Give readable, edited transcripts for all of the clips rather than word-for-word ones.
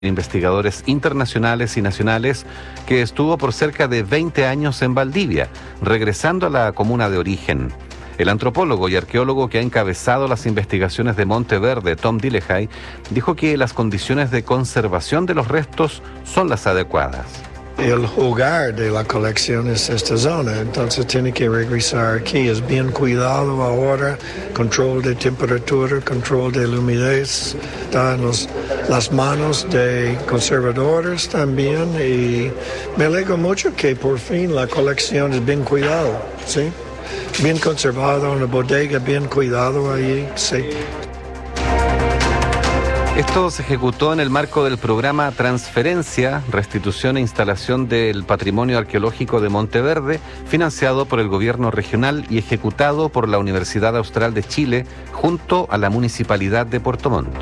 investigadores internacionales y nacionales que estuvo por cerca de 20 años en Valdivia, regresando a la comuna de origen. El antropólogo y arqueólogo que ha encabezado las investigaciones de Monteverde, Tom Dillehay, dijo que las condiciones de conservación de los restos son las adecuadas. El hogar de la colección es esta zona, entonces tiene que regresar aquí. Es bien cuidado ahora, control de temperatura, control de la humedad, está en las manos de conservadores también, y me alegro mucho que por fin la colección es bien cuidada, ¿sí? Bien conservada, una bodega bien cuidada ahí, sí. Esto se ejecutó en el marco del programa Transferencia, Restitución e Instalación del Patrimonio Arqueológico de Monteverde, financiado por el gobierno regional y ejecutado por la Universidad Austral de Chile junto a la Municipalidad de Puerto Montt.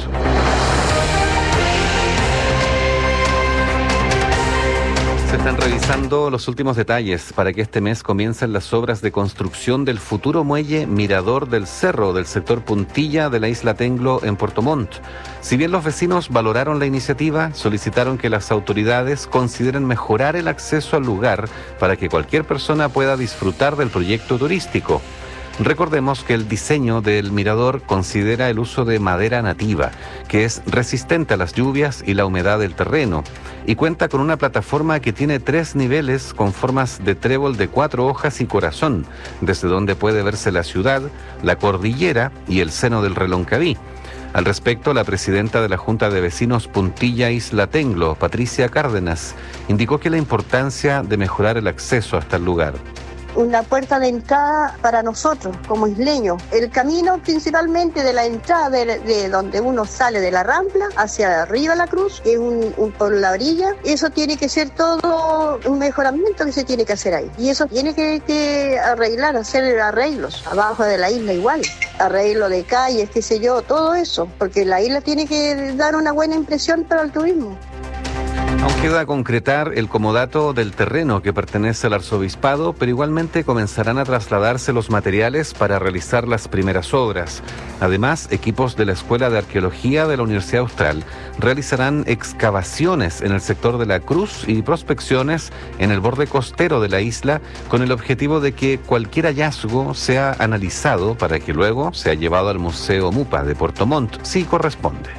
Se están revisando los últimos detalles para que este mes comiencen las obras de construcción del futuro muelle Mirador del Cerro del sector Puntilla de la isla Tenglo en Puerto Montt. Si bien los vecinos valoraron la iniciativa, solicitaron que las autoridades consideren mejorar el acceso al lugar para que cualquier persona pueda disfrutar del proyecto turístico. Recordemos que el diseño del mirador considera el uso de madera nativa, que es resistente a las lluvias y la humedad del terreno, y cuenta con una plataforma que tiene 3 niveles con formas de trébol de 4 hojas y corazón, desde donde puede verse la ciudad, la cordillera y el seno del Reloncaví. Al respecto, la presidenta de la Junta de Vecinos Puntilla Isla Tenglo, Patricia Cárdenas, indicó que la importancia de mejorar el acceso hasta el lugar. Una puerta de entrada para nosotros como isleños. El camino principalmente de la entrada de donde uno sale de la Rampla hacia arriba la Cruz, que es por la orilla, eso tiene que ser todo un mejoramiento que se tiene que hacer ahí. Y eso tiene que arreglar, hacer arreglos abajo de la isla igual. Arreglo de calles, qué sé yo, todo eso, porque la isla tiene que dar una buena impresión para el turismo. Aún queda concretar el comodato del terreno que pertenece al arzobispado, pero igualmente comenzarán a trasladarse los materiales para realizar las primeras obras. Además, equipos de la Escuela de Arqueología de la Universidad Austral realizarán excavaciones en el sector de la Cruz y prospecciones en el borde costero de la isla, con el objetivo de que cualquier hallazgo sea analizado para que luego sea llevado al Museo MUPA de Puerto Montt, si corresponde.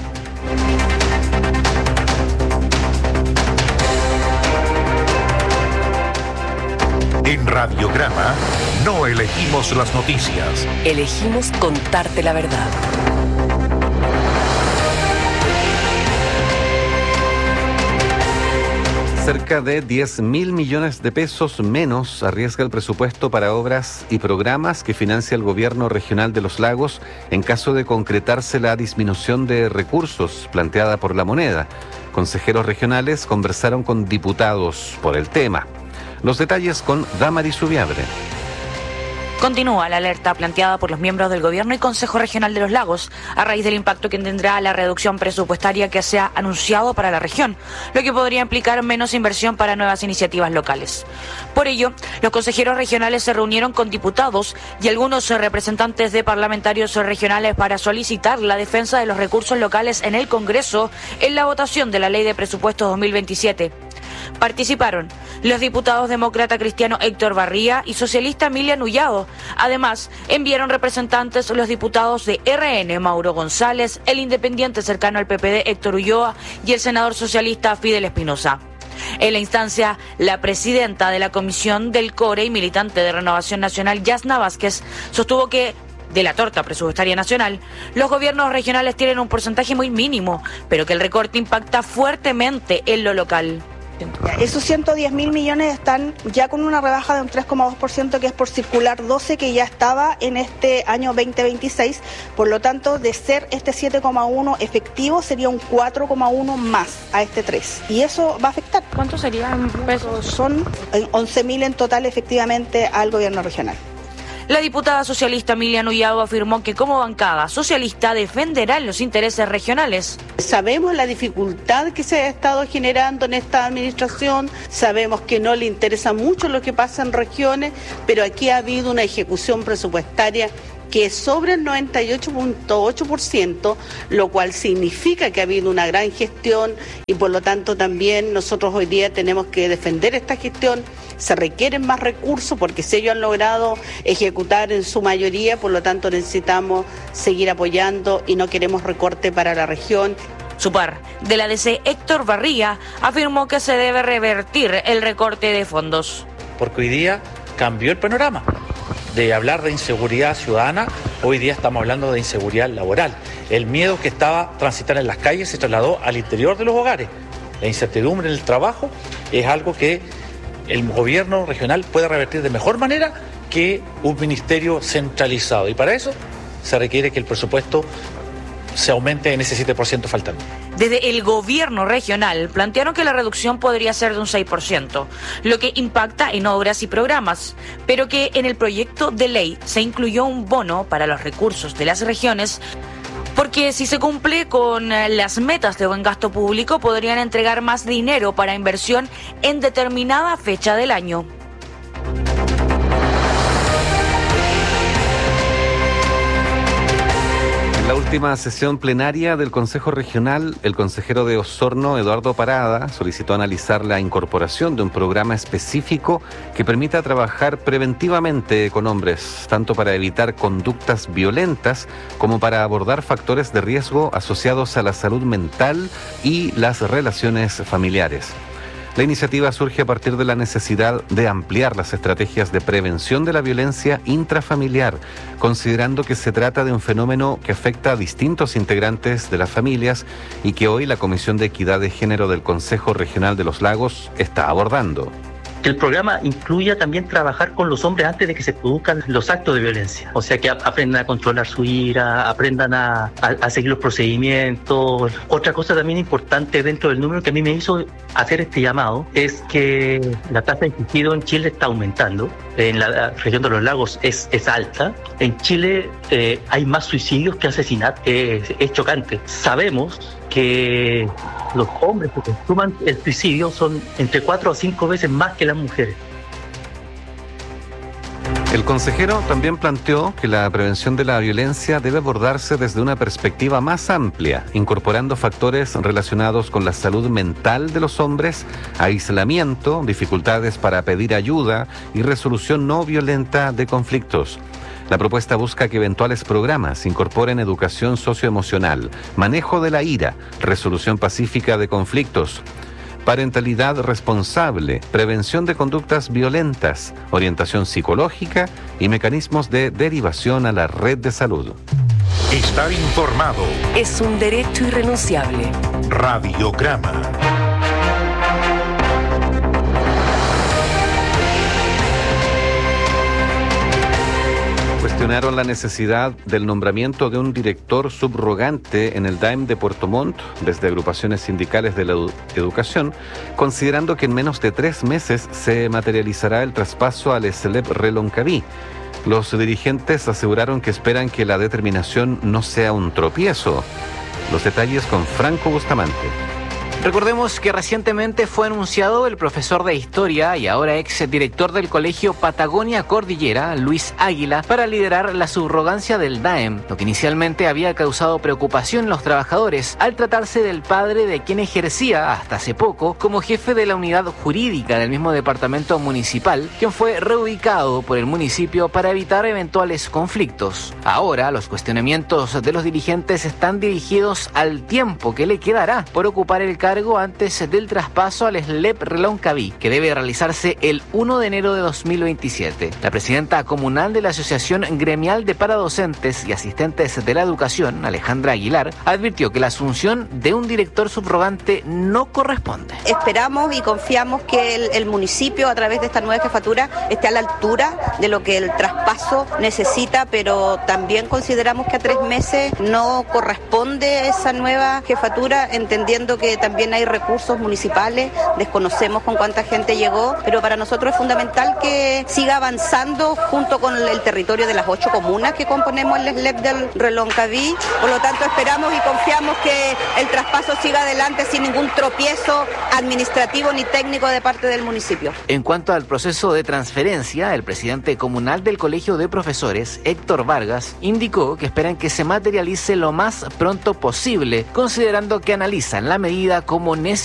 En Radiograma no elegimos las noticias. Elegimos contarte la verdad. Cerca de 10.000 millones de pesos menos arriesga el presupuesto para obras y programas que financia el gobierno regional de Los Lagos en caso de concretarse la disminución de recursos planteada por la moneda. Consejeros regionales conversaron con diputados por el tema. Los detalles con Damaris Ubiabre. Continúa la alerta planteada por los miembros del Gobierno y Consejo Regional de los Lagos a raíz del impacto que tendrá la reducción presupuestaria que se ha anunciado para la región, lo que podría implicar menos inversión para nuevas iniciativas locales. Por ello, los consejeros regionales se reunieron con diputados y algunos representantes de parlamentarios regionales para solicitar la defensa de los recursos locales en el Congreso en la votación de la Ley de Presupuestos 2027. Participaron los diputados demócrata cristiano Héctor Barría y socialista Emilia Nullado. Además, enviaron representantes los diputados de RN Mauro González, el independiente cercano al PPD Héctor Ulloa y el senador socialista Fidel Espinosa. En la instancia, la presidenta de la Comisión del CORE y militante de Renovación Nacional, Yasna Vázquez, sostuvo que de la torta presupuestaria nacional, los gobiernos regionales tienen un porcentaje muy mínimo, pero que el recorte impacta fuertemente en lo local. Esos 110.000 millones están ya con una rebaja de un 3,2%, que es por circular 12, que ya estaba en este año 2026. Por lo tanto, de ser este 7,1 efectivo, sería un 4,1 más a este 3. Y eso va a afectar. ¿Cuánto sería en pesos? Son 11.000 en total, efectivamente, al gobierno regional. La diputada socialista Emilia Nullado afirmó que como bancada socialista defenderán los intereses regionales. Sabemos la dificultad que se ha estado generando en esta administración, sabemos que no le interesa mucho lo que pasa en regiones, pero aquí ha habido una ejecución presupuestaria que es sobre el 98.8%, lo cual significa que ha habido una gran gestión y por lo tanto también nosotros hoy día tenemos que defender esta gestión. Se requieren más recursos porque si ellos han logrado ejecutar en su mayoría, por lo tanto necesitamos seguir apoyando y no queremos recorte para la región. Su par de la DC, Héctor Barría, afirmó que se debe revertir el recorte de fondos. Porque hoy día cambió el panorama. De hablar de inseguridad ciudadana, hoy día estamos hablando de inseguridad laboral. El miedo que estaba transitar en las calles se trasladó al interior de los hogares. La incertidumbre en el trabajo es algo que el gobierno regional puede revertir de mejor manera que un ministerio centralizado. Y para eso se requiere que el presupuesto se aumente en ese 7% faltando. Desde el gobierno regional plantearon que la reducción podría ser de un 6%, lo que impacta en obras y programas, pero que en el proyecto de ley se incluyó un bono para los recursos de las regiones, porque si se cumple con las metas de buen gasto público, podrían entregar más dinero para inversión en determinada fecha del año. En la última sesión plenaria del Consejo Regional, el consejero de Osorno, Eduardo Parada, solicitó analizar la incorporación de un programa específico que permita trabajar preventivamente con hombres, tanto para evitar conductas violentas como para abordar factores de riesgo asociados a la salud mental y las relaciones familiares. La iniciativa surge a partir de la necesidad de ampliar las estrategias de prevención de la violencia intrafamiliar, considerando que se trata de un fenómeno que afecta a distintos integrantes de las familias y que hoy la Comisión de Equidad de Género del Consejo Regional de los Lagos está abordando. Que el programa incluya también trabajar con los hombres antes de que se produzcan los actos de violencia. O sea, que aprendan a controlar su ira, aprendan a seguir los procedimientos. Otra cosa también importante dentro del número que a mí me hizo hacer este llamado es que la tasa de suicidio en Chile está aumentando. En la región de los lagos es alta. En Chile hay más suicidios que asesinatos. Es chocante. Sabemos que los hombres que consuman el suicidio son entre 4 a 5 veces más que las mujeres. El consejero también planteó que la prevención de la violencia debe abordarse desde una perspectiva más amplia, incorporando factores relacionados con la salud mental de los hombres, aislamiento, dificultades para pedir ayuda y resolución no violenta de conflictos. La propuesta busca que eventuales programas incorporen educación socioemocional, manejo de la ira, resolución pacífica de conflictos, parentalidad responsable, prevención de conductas violentas, orientación psicológica y mecanismos de derivación a la red de salud. Estar informado es un derecho irrenunciable. Radiograma. Cuestionaron la necesidad del nombramiento de un director subrogante en el DAEM de Puerto Montt desde agrupaciones sindicales de la educación, considerando que en menos de 3 meses se materializará el traspaso al SLEP Reloncaví. Los dirigentes aseguraron que esperan que la determinación no sea un tropiezo. Los detalles con Franco Bustamante. Recordemos que recientemente fue anunciado el profesor de Historia y ahora ex director del Colegio Patagonia Cordillera, Luis Águila, para liderar la subrogancia del DAEM, lo que inicialmente había causado preocupación en los trabajadores al tratarse del padre de quien ejercía hasta hace poco como jefe de la unidad jurídica del mismo departamento municipal, quien fue reubicado por el municipio para evitar eventuales conflictos. Ahora los cuestionamientos de los dirigentes están dirigidos al tiempo que le quedará por ocupar el cargo antes del traspaso al SLEP Reloncaví, que debe realizarse el 1 de enero de 2027. La presidenta comunal de la Asociación Gremial de Paradocentes y Asistentes de la Educación, Alejandra Aguilar, advirtió que la asunción de un director subrogante no corresponde. Esperamos y confiamos que el municipio, a través de esta nueva jefatura, esté a la altura de lo que el traspaso necesita, pero también consideramos que a 3 meses no corresponde esa nueva jefatura, entendiendo que también también hay recursos municipales, desconocemos con cuánta gente llegó, pero para nosotros es fundamental que siga avanzando junto con el territorio de las 8 comunas que componemos el SLEP del Reloncaví. Por lo tanto, esperamos y confiamos que el traspaso siga adelante sin ningún tropiezo administrativo ni técnico de parte del municipio. En cuanto al proceso de transferencia, el presidente comunal del Colegio de Profesores, Héctor Vargas, indicó que esperan que se materialice lo más pronto posible, considerando que analizan la medida como necesaria